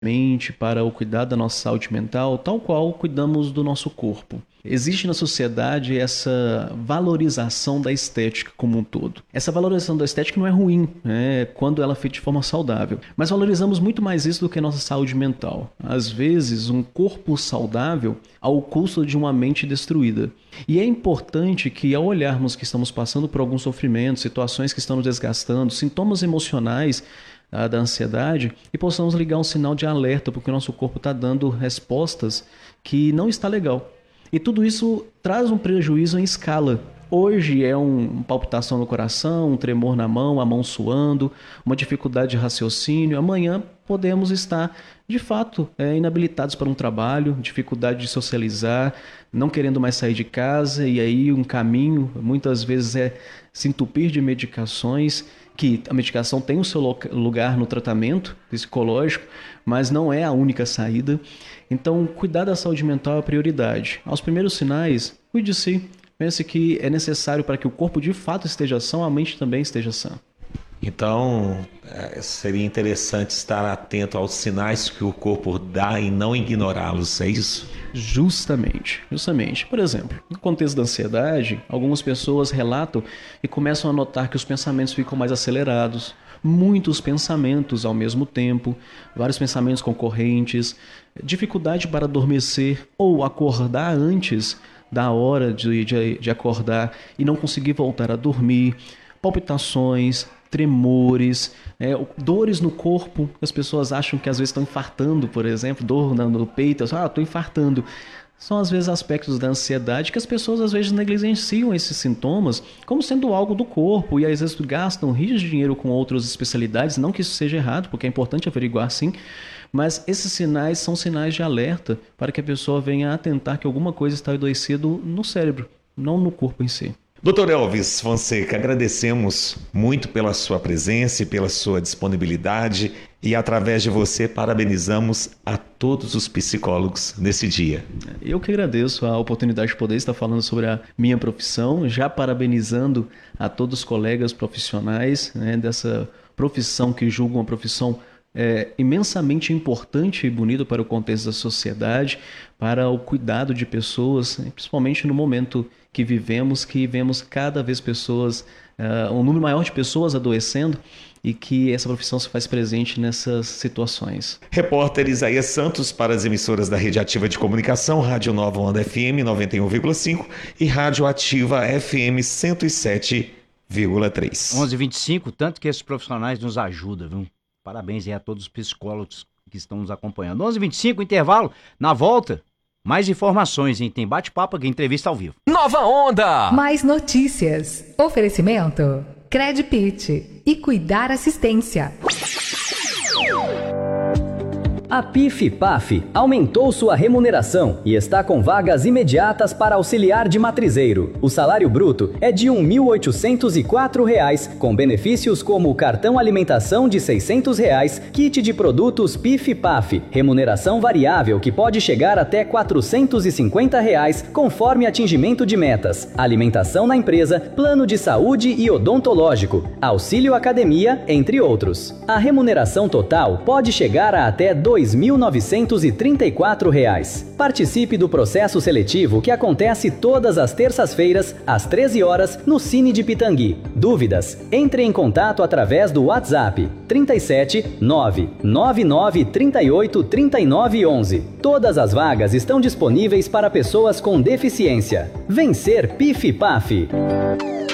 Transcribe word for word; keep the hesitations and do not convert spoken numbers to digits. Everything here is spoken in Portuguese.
mente, para o cuidado da nossa saúde mental, tal qual cuidamos do nosso corpo. Existe na sociedade essa valorização da estética como um todo. Essa valorização da estética não é ruim, né, quando ela é feita de forma saudável. Mas valorizamos muito mais isso do que a nossa saúde mental. Às vezes, um corpo saudável ao custo de uma mente destruída. E é importante que, ao olharmos que estamos passando por algum sofrimento, situações que estão nos desgastando, sintomas emocionais ah, da ansiedade, e possamos ligar um sinal de alerta, porque o nosso corpo está dando respostas que não está legal. E tudo isso traz um prejuízo em escala. Hoje é um, uma palpitação no coração, um tremor na mão, a mão suando, uma dificuldade de raciocínio. Amanhã podemos estar, de fato, é, inabilitados para um trabalho, dificuldade de socializar, não querendo mais sair de casa. E aí um caminho, muitas vezes, é se entupir de medicações, que a medicação tem o seu lugar no tratamento psicológico, mas não é a única saída. Então, cuidar da saúde mental é a prioridade. Aos primeiros sinais, cuide de si. Pense que é necessário para que o corpo de fato esteja são, a mente também esteja sã. Então, seria interessante estar atento aos sinais que o corpo dá e não ignorá-los, é isso? Justamente, justamente. Por exemplo, no contexto da ansiedade, algumas pessoas relatam e começam a notar que os pensamentos ficam mais acelerados, muitos pensamentos ao mesmo tempo, vários pensamentos concorrentes, dificuldade para adormecer ou acordar antes da hora de, de, de acordar e não conseguir voltar a dormir, palpitações, tremores, é, dores no corpo. As pessoas acham que às vezes estão infartando, por exemplo, dor no peito, ah, estou infartando. São às vezes aspectos da ansiedade que as pessoas às vezes negligenciam esses sintomas como sendo algo do corpo e às vezes gastam rios de dinheiro com outras especialidades. Não que isso seja errado, porque é importante averiguar sim, mas esses sinais são sinais de alerta para que a pessoa venha a atentar que alguma coisa está adoecida no cérebro, não no corpo em si. doutor Elvis Fonseca, agradecemos muito pela sua presença e pela sua disponibilidade e, através de você, parabenizamos a todos os psicólogos nesse dia. Eu que agradeço a oportunidade de poder estar falando sobre a minha profissão, já parabenizando a todos os colegas profissionais, né, dessa profissão que julgo uma profissão É imensamente importante e bonito para o contexto da sociedade, para o cuidado de pessoas, principalmente no momento que vivemos, que vemos cada vez pessoas, uh, um número maior de pessoas adoecendo e que essa profissão se faz presente nessas situações. Repórter Isaías Santos para as emissoras da Rede Ativa de Comunicação, Rádio Nova Onda F M noventa e um vírgula cinco e Rádio Ativa F M cento e sete vírgula três. onze e vinte e cinco, tanto que esses profissionais nos ajudam, viu? Parabéns aí a todos os psicólogos que estão nos acompanhando. onze e vinte e cinco, intervalo. Na volta, mais informações, hein? Tem bate-papo aqui, entrevista ao vivo. Nova Onda! Mais notícias. Oferecimento. Credpit e Cuidar Assistência. A P I F P A F aumentou sua remuneração e está com vagas imediatas para auxiliar de matrizeiro. O salário bruto é de um mil oitocentos e quatro reais, com benefícios como cartão alimentação de seiscentos reais, kit de produtos P I F P A F, remuneração variável que pode chegar até quatrocentos e cinquenta reais, conforme atingimento de metas, alimentação na empresa, plano de saúde e odontológico, auxílio academia, entre outros. A remuneração total pode chegar a até dois mil novecentos e trinta e quatro reais. Participe do processo seletivo que acontece todas as terças-feiras, às treze horas, no Cine de Pitangui. Dúvidas? Entre em contato através do WhatsApp trinta e sete, nove nove nove, trinta e oito, trinta e nove, onze. Todas as vagas estão disponíveis para pessoas com deficiência. Vencer P I F P A F.